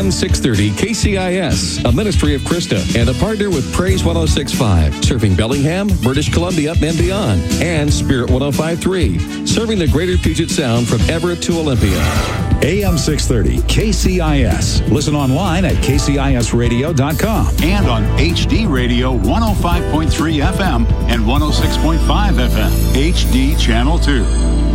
AM 630 KCIS, a ministry of Krista, and a partner with Praise 106.5, serving Bellingham, British Columbia, and beyond, and Spirit 105.3, serving the greater Puget Sound from Everett to Olympia. AM 630 KCIS. Listen online at kcisradio.com. And on HD Radio 105.3 FM and 106.5 FM. HD Channel 2.